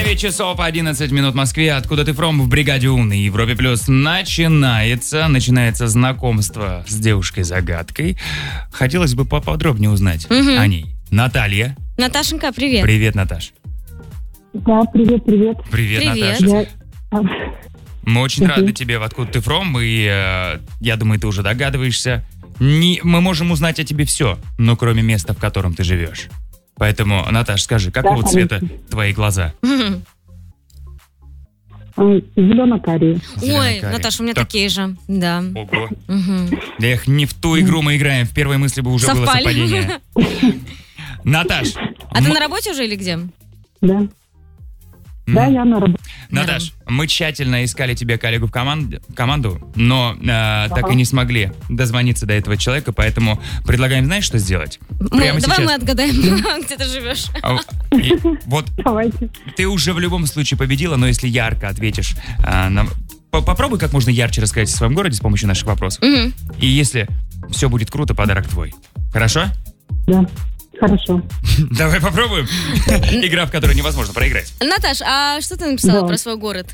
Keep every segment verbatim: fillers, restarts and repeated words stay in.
девять часов одиннадцать минут в Москве. Откуда ты фром в бригаде У на Европе Плюс начинается, начинается знакомство с девушкой-загадкой. Хотелось бы поподробнее узнать угу. о ней. Наталья. Наташенька, привет. Привет, Наташ. Да, привет, привет. Привет, Привет. Наташа. Я... Мы очень Угу. рады тебе в «Откуда ты фром», и э, я думаю, ты уже догадываешься. Не, мы можем узнать о тебе все, но кроме места, в котором ты живешь. Поэтому, Наташ, скажи, какого Да, цвета конечно. твои глаза? Зелено-карие. Ой, Зелено-карие. Наташа, у меня Так. такие же. Да. Ого. Угу. Эх, не в ту игру мы играем. В первой мысли бы уже было Совпали. совпадение. Наташ. А ты м- на работе уже или где? Да. м- Да, я на работе. Наташ, мы тщательно искали тебе коллегу в команд- команду, но э, так и не смогли дозвониться до этого человека, поэтому предлагаем, знаешь, что сделать? Мы- Прямо давай сейчас. мы отгадаем, где ты живешь. А, и вот Давайте. ты уже в любом случае победила, но если ярко ответишь, а, нам- по- попробуй как можно ярче рассказать о своем городе с помощью наших вопросов. Мгм. И если все будет круто, подарок твой. Хорошо? Да. Хорошо. Давай попробуем. Игра, в которой невозможно проиграть. Наташ, а что ты написала Да. про свой город?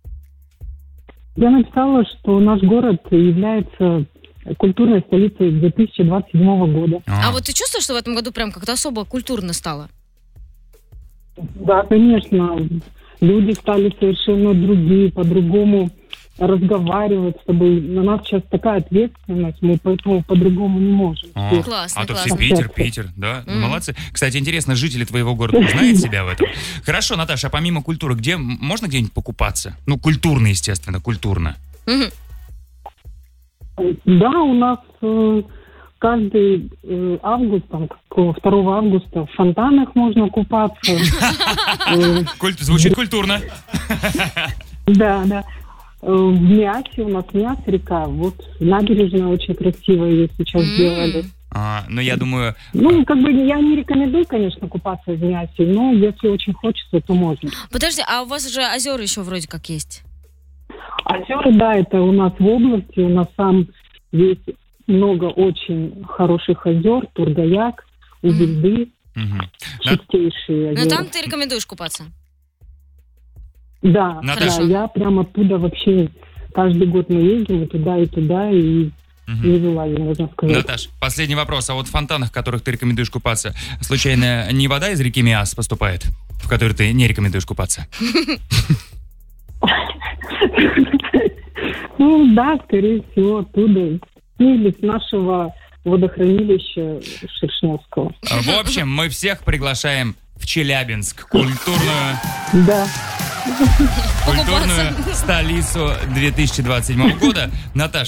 Я написала, что наш город является культурной столицей две тысячи двадцать седьмого года. А вот ты чувствуешь, что в этом году прям как-то особо культурно стало? Да, конечно. Люди стали совершенно другие, по-другому разговаривать с тобой. На нас сейчас такая ответственность, мы поэтому по-другому не можем. А, Всех. Классно, а то все классно. Питер, Питер, да? Мгм. Молодцы. Кстати, интересно, жители твоего города узнают себя в этом? Хорошо, Наташа, а помимо культуры, где м- можно где-нибудь покупаться? Ну, культурно, естественно, культурно. Мгм. Да, у нас э, каждый э, август, там, как второго августа в фонтанах можно купаться. Э, Куль- Звучит культурно. Да, да. Э, В Миасе у нас Миас река. Вот набережная очень красивая ее сейчас М. сделали. А, но я думаю, Ну, как бы я не рекомендую, конечно, купаться в Миасе, но если очень хочется, то можно. Подожди, а у вас же озера еще вроде как есть? Озера, да, это у нас в области, у нас там есть много очень хороших озер, Тургаяк, Увельды, мгм. На- чистейшие Ну озера. там ты рекомендуешь купаться? Да, Наташа. да, я прям оттуда вообще каждый год мы ездим и туда, и туда, и Мгм. не вылазим, можно сказать. Наташ, последний вопрос. А вот в фонтанах, в которых ты рекомендуешь купаться, случайно не вода из реки Миас поступает, в которой ты не рекомендуешь купаться? Ну да, скорее всего, оттуда. Или с нашего водохранилища Шершневского. В общем, мы всех приглашаем в Челябинск, культурную, Да. культурную столицу две тысячи двадцать седьмого года. Наташ,